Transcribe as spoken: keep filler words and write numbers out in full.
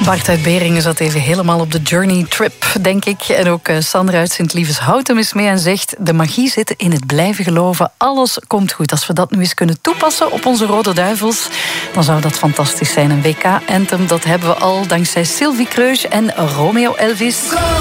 Bart uit Beringen zat even helemaal op de journey trip, denk ik. En ook Sandra uit Sint-Lieveshouten is mee en zegt: de magie zit in het blijven geloven. Alles komt goed. Als we dat nu eens kunnen toepassen op onze Rode Duivels, dan zou dat fantastisch zijn. Een W K-anthem, dat hebben we al dankzij Sylvie Kreus en Romeo Elvis.